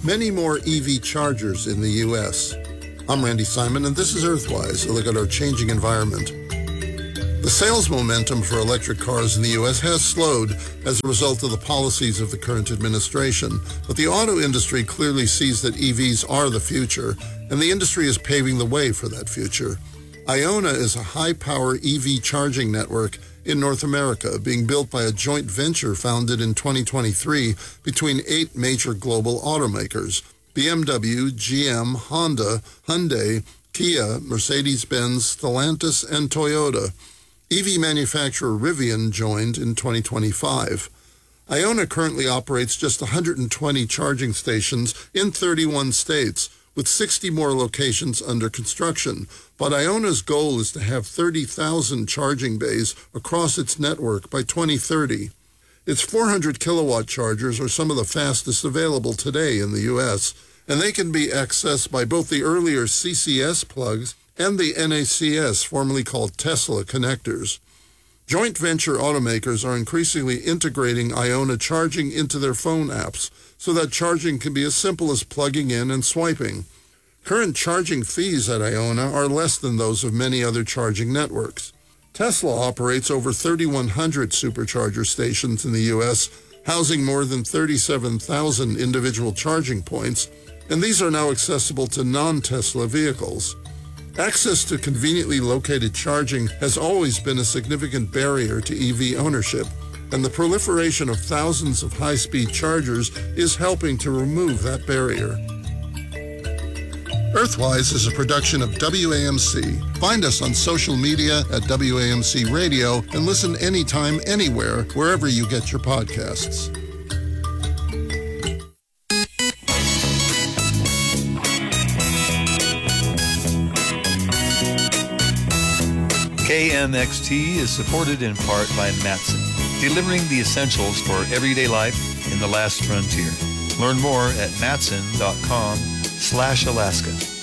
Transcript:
many more EV chargers in the U.S. I'm Randy Simon, and this is Earthwise, a look at our changing environment. The sales momentum for electric cars in the U.S. has slowed as a result of the policies of the current administration, but the auto industry clearly sees that EVs are the future, and the industry is paving the way for that future. Iona is a high-power EV charging network in North America, being built by a joint venture founded in 2023 between 8 major global automakers: BMW, GM, Honda, Hyundai, Kia, Mercedes-Benz, Stellantis, and Toyota. EV manufacturer Rivian joined in 2025. Iona currently operates just 120 charging stations in 31 states, with 60 more locations under construction. But Iona's goal is to have 30,000 charging bays across its network by 2030. Its 400 kilowatt chargers are some of the fastest available today in the U.S., and they can be accessed by both the earlier CCS plugs and the NACS, formerly called Tesla connectors. Joint venture automakers are increasingly integrating Iona charging into their phone apps so that charging can be as simple as plugging in and swiping. Current charging fees at Iona are less than those of many other charging networks. Tesla operates over 3,100 supercharger stations in the U.S., housing more than 37,000 individual charging points, and these are now accessible to non-Tesla vehicles. Access to conveniently located charging has always been a significant barrier to EV ownership, and the proliferation of thousands of high-speed chargers is helping to remove that barrier. Earthwise is a production of WAMC. Find us on social media at WAMC Radio and listen anytime, anywhere, wherever you get your podcasts. KMXT is supported in part by Matson, delivering the essentials for everyday life in the last frontier. Learn more at matson.com/Alaska.